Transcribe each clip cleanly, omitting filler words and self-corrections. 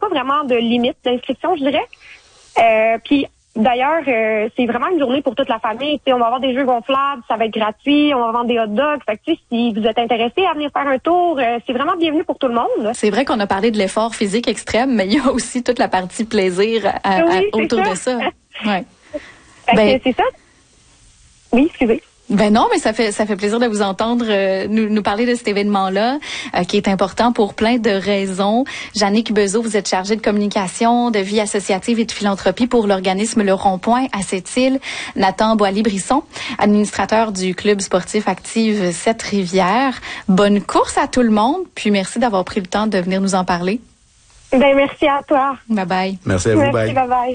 vraiment de limite d'inscription, je dirais. Puis d'ailleurs, c'est vraiment une journée pour toute la famille. T'sais, on va avoir des jeux gonflables, ça va être gratuit, on va vendre des hot dogs. Fait que si vous êtes intéressé à venir faire un tour, c'est vraiment bienvenu pour tout le monde. C'est vrai qu'on a parlé de l'effort physique extrême, mais il y a aussi toute la partie plaisir autour de ça. Ouais. C'est ça. Oui, excusez. Ben non, mais ça fait plaisir de vous entendre nous parler de cet événement-là qui est important pour plein de raisons. Jannick Bezeau, vous êtes chargée de communication, de vie associative et de philanthropie pour l'organisme Le Rond-Point à Sept-Îles. Nathan Boilly-Brisson, administrateur du club sportif Active Sept-Rivières. Bonne course à tout le monde, puis merci d'avoir pris le temps de venir nous en parler. Ben merci à toi. Bye bye. Merci à vous. Merci, bye bye.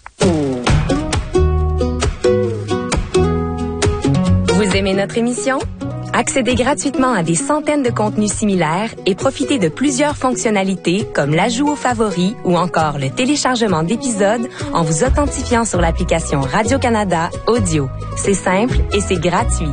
Vous aimez notre émission? Accédez gratuitement à des centaines de contenus similaires et profitez de plusieurs fonctionnalités comme l'ajout aux favoris ou encore le téléchargement d'épisodes en vous authentifiant sur l'application Radio-Canada Audio. C'est simple et c'est gratuit.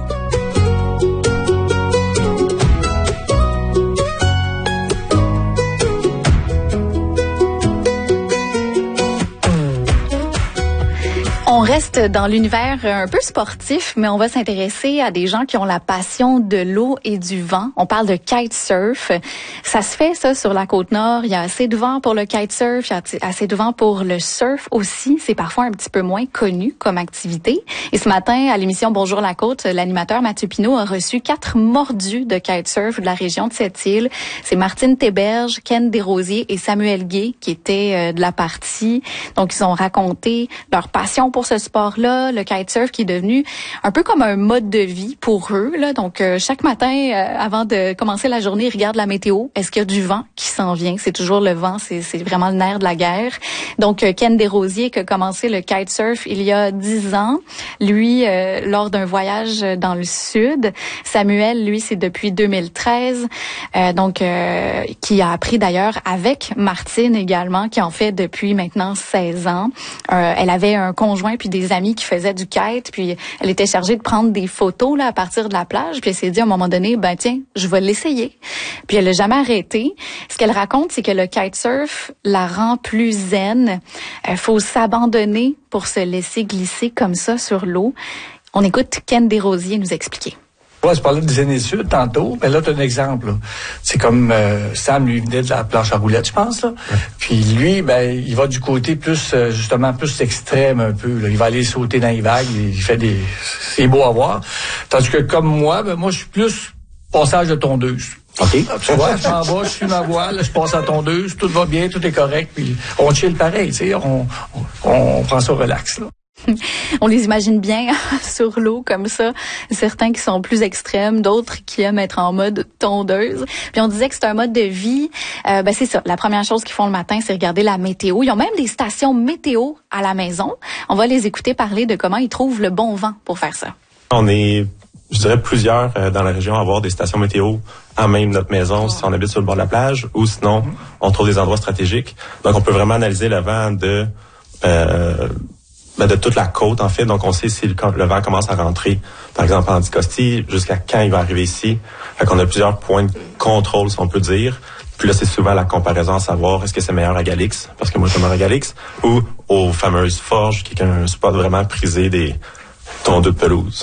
On reste dans l'univers un peu sportif, mais on va s'intéresser à des gens qui ont la passion de l'eau et du vent. On parle de kitesurf. Ça se fait, ça, sur la Côte-Nord. Il y a assez de vent pour le kitesurf, il y a assez de vent pour le surf aussi. C'est parfois un petit peu moins connu comme activité. Et ce matin, à l'émission Bonjour la Côte, l'animateur Mathieu Pinault a reçu 4 mordus de kitesurf de la région de Sept-Îles. C'est Martine Théberge, Ken Desrosiers et Samuel Gay qui étaient de la partie. Donc, ils ont raconté leur passion pour ce sport-là, le kitesurf qui est devenu un peu comme un mode de vie pour eux, là. Donc, chaque matin, avant de commencer la journée, ils regardent la météo. Est-ce qu'il y a du vent qui s'en vient? C'est toujours le vent, c'est vraiment le nerf de la guerre. Donc, Ken Desrosiers qui a commencé le kitesurf il y a 10 ans. Lui, lors d'un voyage dans le sud. Samuel, lui, c'est depuis 2013. Qui a appris d'ailleurs avec Martine également, qui en fait depuis maintenant 16 ans. Elle avait un conjoint puis des amis qui faisaient du kite, puis elle était chargée de prendre des photos là à partir de la plage, puis elle s'est dit à un moment donné, ben tiens, je vais l'essayer. Puis elle a jamais arrêté. Ce qu'elle raconte, c'est que le kitesurf la rend plus zen. Faut s'abandonner pour se laisser glisser comme ça sur l'eau. On écoute Ken Desrosiers nous expliquer. Ouais, je parlais de zénitude tantôt, mais là, tu as un exemple. Là. C'est comme Sam, lui, venait de la planche à roulettes, je pense. Là. Ouais. Puis lui, ben, il va du côté plus, justement, plus extrême un peu. Là. Il va aller sauter dans les vagues, il fait des... C'est beau à voir. Tandis que comme moi, ben, moi, je suis plus passage de tondeuse. OK. Tu vois, je m'en vais, je suis ma voile, je passe à tondeuse, tout va bien, tout est correct, puis on chill pareil, tu sais, on prend ça relax, là. On les imagine bien sur l'eau comme ça, certains qui sont plus extrêmes, d'autres qui aiment être en mode tondeuse. Puis on disait que c'est un mode de vie. Ben c'est ça. La première chose qu'ils font le matin, c'est regarder la météo. Ils ont même des stations météo à la maison. On va les écouter parler de comment ils trouvent le bon vent pour faire ça. On est, je dirais, plusieurs dans la région à avoir des stations météo à même notre maison si on habite sur le bord de la plage, ou sinon on trouve des endroits stratégiques. Donc on peut vraiment analyser le vent de toute la côte, en fait. Donc, on sait si le vent commence à rentrer, par exemple, en Anticosti, jusqu'à quand il va arriver ici. Fait qu'on a plusieurs points de contrôle, si on peut dire. Puis là, c'est souvent la comparaison à savoir est-ce que c'est meilleur à Galix, parce que moi, je suis meilleur à Galix, ou aux fameuses forges, qui est un spot vraiment prisé des tondeux de pelouse.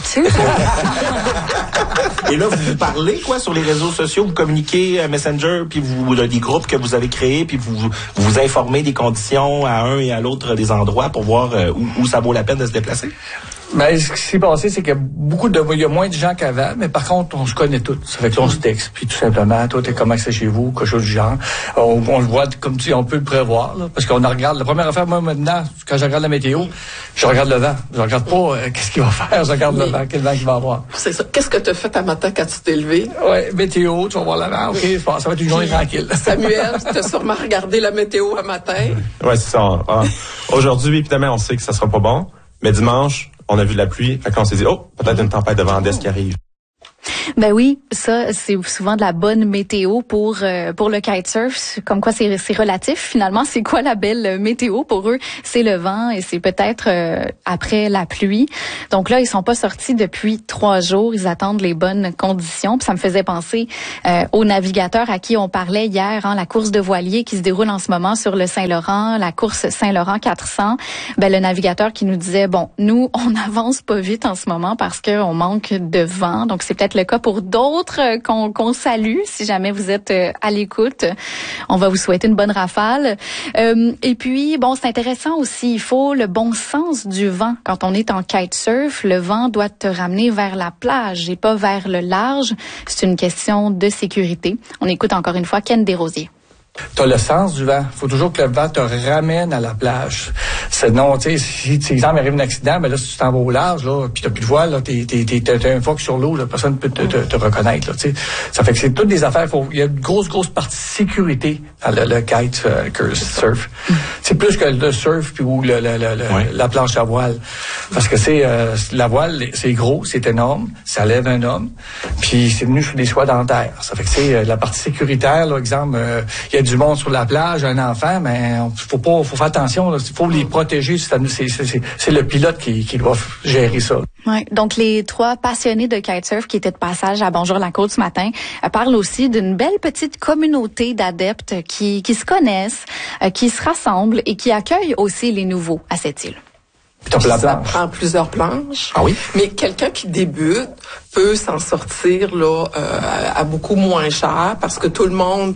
Et là, vous parlez, quoi, sur les réseaux sociaux, vous communiquez Messenger, puis vous des groupes que vous avez créés, puis vous informez des conditions à un et à l'autre des endroits pour voir où ça vaut la peine de se déplacer? Ben, ce qui s'est passé, c'est qu'il y a moins de gens qu'avant, mais par contre, on se connaît tous. Ça fait que là, on se texte, puis tout simplement, toi, t'es comment c'est chez vous, quelque chose du genre. On le voit, comme tu dis, on peut le prévoir, là, parce qu'on regarde, la première affaire, moi, maintenant, quand je regarde la météo, je regarde le vent. Je regarde pas qu'est-ce qu'il va faire, je regarde le vent, quel vent qu'il va avoir. C'est ça. Qu'est-ce que tu as fait un matin quand tu t'es levé? Ouais, météo, tu vas voir le vent, OK, ça va être une journée tranquille. Samuel, tu as sûrement regardé la météo un matin. Ouais, c'est ça. Aujourd'hui, évidemment, on sait que ça sera pas bon, mais dimanche, on a vu de la pluie, fait qu'on s'est dit, peut-être une tempête de vent d'est qui arrive. Ben oui, ça c'est souvent de la bonne météo pour le kitesurf, comme quoi c'est relatif finalement. C'est quoi la belle météo pour eux? C'est le vent et c'est peut-être après la pluie. Donc là, ils sont pas sortis depuis 3 jours. Ils attendent les bonnes conditions. Puis ça me faisait penser aux navigateurs à qui on parlait hier, la course de voilier qui se déroule en ce moment sur le Saint-Laurent, la course Saint-Laurent 400. Ben le navigateur qui nous disait bon, nous on n'avance pas vite en ce moment parce que on manque de vent. Donc c'est peut-être le cas pour d'autres qu'on salue. Si jamais vous êtes à l'écoute, on va vous souhaiter une bonne rafale. Et puis bon, c'est intéressant aussi. Il faut le bon sens du vent quand on est en kitesurf. Le vent doit te ramener vers la plage et pas vers le large. C'est une question de sécurité. On écoute encore une fois Ken Desrosiers. Tu as le sens du vent. Il faut toujours que le vent te ramène à la plage. Sinon, tu sais, si, exemple, il arrive un accident, ben là, si tu t'en vas au large, là, puis t'as plus de voile, là, t'es un phoque sur l'eau, là, personne ne peut te reconnaître, là, tu sais. Ça fait que c'est toutes des affaires, il y a une grosse partie sécurité dans le kite surf. C'est plus que le surf puis ou la planche à voile. Parce que c'est, la voile, c'est gros, c'est énorme, ça lève un homme, puis c'est venu sur des soies dentaires. Ça fait que c'est la partie sécuritaire, là, exemple, il y a du monde sur la plage, un enfant, mais faut faire attention, il faut les protéger. C'est le pilote qui doit gérer ça. Ouais. Donc, les 3 passionnés de kitesurf qui étaient de passage à Bonjour la Côte ce matin parlent aussi d'une belle petite communauté d'adeptes qui se connaissent, qui se rassemblent et qui accueillent aussi les nouveaux à cette île. Ça prend plusieurs planches. Ah oui? Mais quelqu'un qui débute peut s'en sortir là à beaucoup moins cher parce que tout le monde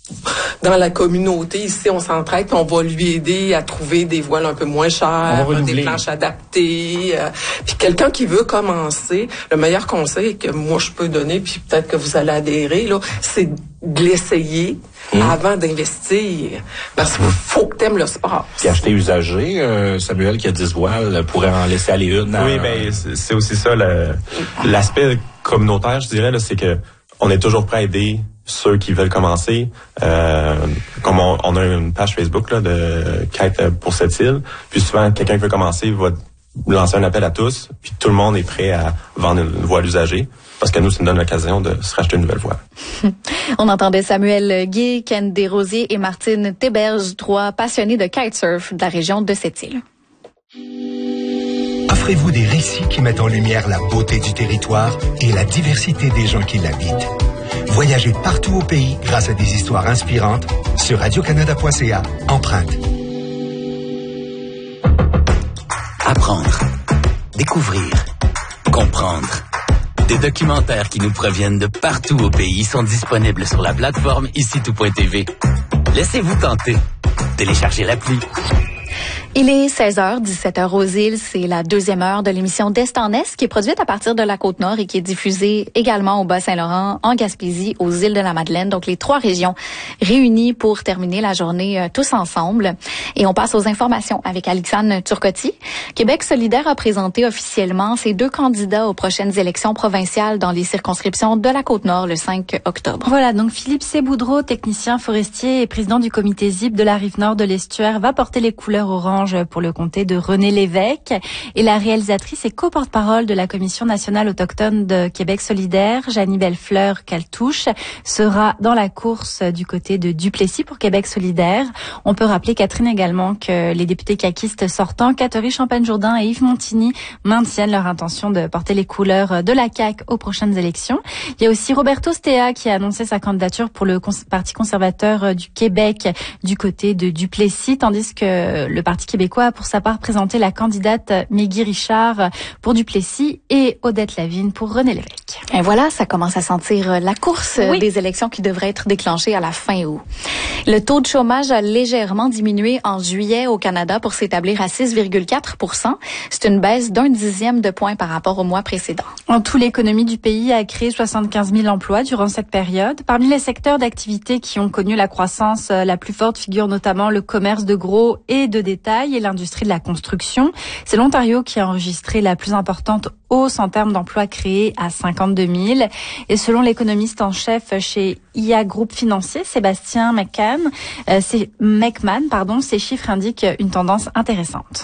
dans la communauté, ici, on s'entraide, puis on va lui aider à trouver des voiles un peu moins chères, des planches adaptées. Puis quelqu'un qui veut commencer, le meilleur conseil que moi je peux donner, puis peut-être que vous allez adhérer, là, c'est de l'essayer avant d'investir. Parce qu'il faut que t'aimes le sport. Puis acheter usagé, Samuel qui a 10 voiles pourrait en laisser aller une. Oui, ben c'est aussi ça l'aspect communautaire, je dirais, là, c'est que on est toujours prêt à aider ceux qui veulent commencer. Comme on a une page Facebook là, de Kite pour cette île, puis souvent quelqu'un qui veut commencer va lancer un appel à tous, puis tout le monde est prêt à vendre une voile usagée, parce que nous, ça nous donne l'occasion de se racheter une nouvelle voile. On entendait Samuel Guy, Ken Desrosiers et Martine Théberge, 3 passionnés de kitesurf de la région de cette île. Offrez-vous des récits qui mettent en lumière la beauté du territoire et la diversité des gens qui l'habitent. Voyagez partout au pays grâce à des histoires inspirantes sur radiocanada.ca. Empreinte. Apprendre, découvrir, comprendre. Des documentaires qui nous proviennent de partout au pays sont disponibles sur la plateforme icitout.tv. Laissez-vous tenter. Téléchargez l'appli. Il est 16h, 17h aux îles. C'est la 2e heure de l'émission d'Est en Est qui est produite à partir de la Côte-Nord et qui est diffusée également au Bas-Saint-Laurent, en Gaspésie, aux îles de la Madeleine. Donc, les 3 régions réunies pour terminer la journée tous ensemble. Et on passe aux informations avec Alexandre Turcotti. Québec solidaire a présenté officiellement ses 2 candidats aux prochaines élections provinciales dans les circonscriptions de la Côte-Nord le 5 octobre. Voilà, donc Philippe Séboudreau, technicien forestier et président du comité ZIP de la Rive-Nord de l'Estuaire, va porter les couleurs orange pour le comté de René Lévesque. Et la réalisatrice et co-porte-parole de la Commission nationale autochtone de Québec solidaire, Janie Bellefleur-Caltouche, sera dans la course du côté de Duplessis pour Québec solidaire. On peut rappeler, Catherine, également que les députés caquistes sortants, Catherine Champagne-Jourdain et Yves Montigny, maintiennent leur intention de porter les couleurs de la CAQ aux prochaines élections. Il y a aussi Roberto Stea qui a annoncé sa candidature pour le Parti conservateur du Québec du côté de Duplessis, tandis que le Parti québécois a pour sa part présenté la candidate Mégui Richard pour Duplessis et Odette Lavigne pour René Lévesque. Et voilà, ça commence à sentir la course des élections qui devraient être déclenchées à la fin août. Le taux de chômage a légèrement diminué en juillet au Canada pour s'établir à 6,4 %. C'est une baisse d'0,1 de point par rapport au mois précédent. En tout, l'économie du pays a créé 75 000 emplois durant cette période. Parmi les secteurs d'activité qui ont connu la croissance la plus forte figure notamment le commerce de gros et de détail et l'industrie de la construction. C'est l'Ontario qui a enregistré la plus importante hausse en termes d'emplois créés à 52 000. Et selon l'économiste en chef chez IA Groupe Financier, Sébastien McMahon, ces chiffres indiquent une tendance intéressante.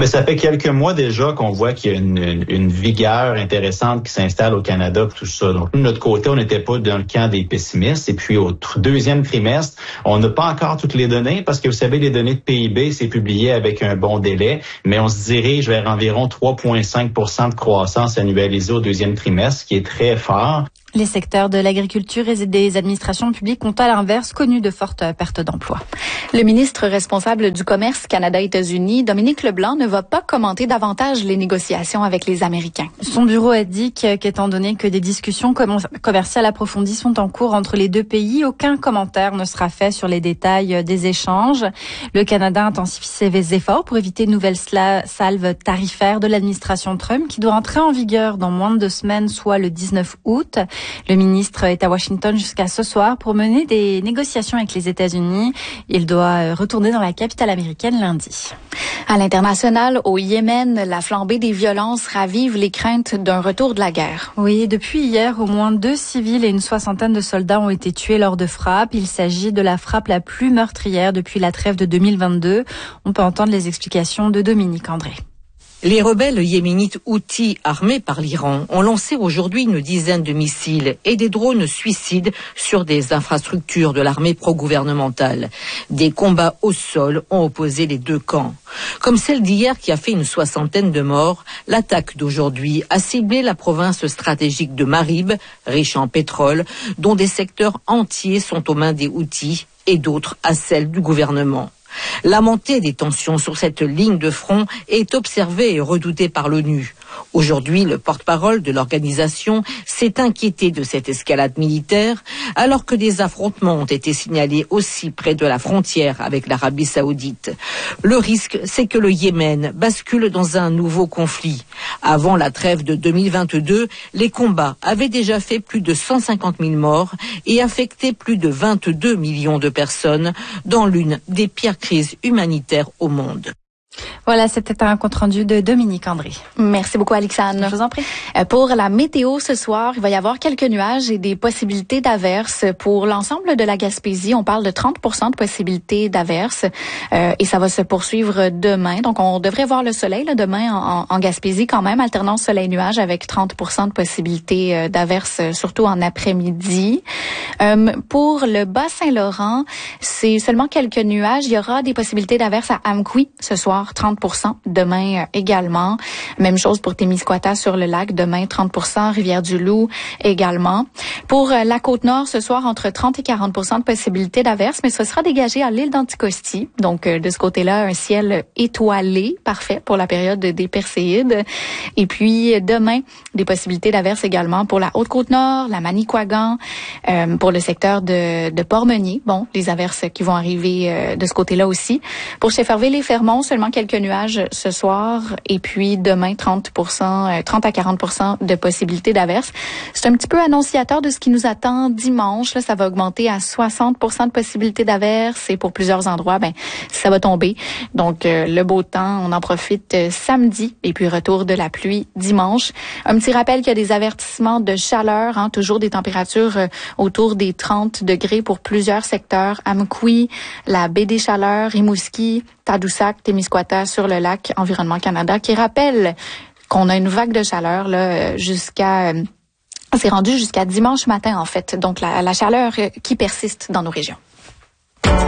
Mais ça fait quelques mois déjà qu'on voit qu'il y a une vigueur intéressante qui s'installe au Canada pour tout ça. Donc, nous, de notre côté, on n'était pas dans le camp des pessimistes. Et puis, au deuxième trimestre, on n'a pas encore toutes les données parce que, vous savez, les données de PIB, c'est publié avec un bon délai, mais on se dirige vers environ 3,5% de croissance annualisée au deuxième trimestre, ce qui est très fort. Les secteurs de l'agriculture et des administrations publiques ont à l'inverse connu de fortes pertes d'emplois. Le ministre responsable du commerce Canada-États-Unis, Dominique Leblanc, ne va pas commenter davantage les négociations avec les Américains. Son bureau indique qu'étant donné que des discussions commerciales approfondies sont en cours entre les deux pays, aucun commentaire ne sera fait sur les détails des échanges. Le Canada intensifie ses efforts pour éviter une nouvelle salve tarifaire de l'administration Trump qui doit entrer en vigueur dans moins de 2 semaines, soit le 19 août. Le ministre est à Washington jusqu'à ce soir pour mener des négociations avec les États-Unis. Il doit retourner dans la capitale américaine lundi. À l'international, au Yémen, la flambée des violences ravive les craintes d'un retour de la guerre. Oui, depuis hier, au moins 2 civils et une 60aine de soldats ont été tués lors de frappes. Il s'agit de la frappe la plus meurtrière depuis la trêve de 2022. On peut entendre les explications de Dominique André. Les rebelles yéménites Houthis, armés par l'Iran, ont lancé aujourd'hui une dizaine de missiles et des drones suicides sur des infrastructures de l'armée pro-gouvernementale. Des combats au sol ont opposé les deux camps. Comme celle d'hier qui a fait une 60aine de morts, l'attaque d'aujourd'hui a ciblé la province stratégique de Marib, riche en pétrole, dont des secteurs entiers sont aux mains des Houthis et d'autres à celles du gouvernement. La montée des tensions sur cette ligne de front est observée et redoutée par l'ONU. Aujourd'hui, le porte-parole de l'organisation s'est inquiété de cette escalade militaire, alors que des affrontements ont été signalés aussi près de la frontière avec l'Arabie Saoudite. Le risque, c'est que le Yémen bascule dans un nouveau conflit. Avant la trêve de 2022, les combats avaient déjà fait plus de 150 000 morts et affecté plus de 22 millions de personnes dans l'une des pires crises humanitaires au monde. Voilà, c'était un compte-rendu de Dominique André. Merci beaucoup, Alexandre. Je vous en prie. Pour la météo ce soir, il va y avoir quelques nuages et des possibilités d'averses. Pour l'ensemble de la Gaspésie, on parle de 30% de possibilités d'averses et ça va se poursuivre demain. Donc, on devrait voir le soleil là, demain en Gaspésie quand même, alternance soleil-nuage avec 30% de possibilités d'averses, surtout en après-midi. Pour le Bas-Saint-Laurent, c'est seulement quelques nuages. Il y aura des possibilités d'averses à Amqui ce soir, 30%. Demain également. Même chose pour Témiscouata sur le lac. Demain, 30%. Rivière-du-Loup également. Pour la Côte-Nord, ce soir, entre 30 et 40% de possibilités d'averses, mais ce sera dégagé à l'île d'Anticosti. Donc, de ce côté-là, un ciel étoilé, parfait pour la période des Perséides. Et puis, demain, des possibilités d'averses également pour la Haute-Côte-Nord, la Manicouagan, pour le secteur de Port-Meunier. Bon, les averses qui vont arriver de ce côté-là aussi. Pour Shefferville et Fermont, seulement quelques nuages ce soir. Et puis, demain, 30 à 40% de possibilités d'averses. C'est un petit peu annonciateur de ce qui nous attend dimanche. Là, ça va augmenter à 60% de possibilités d'averses. Et pour plusieurs endroits, ça va tomber. Donc, le beau temps, on en profite samedi. Et puis, retour de la pluie dimanche. Un petit rappel qu'il y a des avertissements de chaleur, toujours des températures autour des 30 degrés pour plusieurs secteurs. Amqui, la baie des Chaleurs, Rimouski, Tadoussac, Témiscouata sur le lac Environnement Canada, qui rappelle qu'on a une vague de chaleur là c'est rendu jusqu'à dimanche matin en fait. Donc la chaleur qui persiste dans nos régions.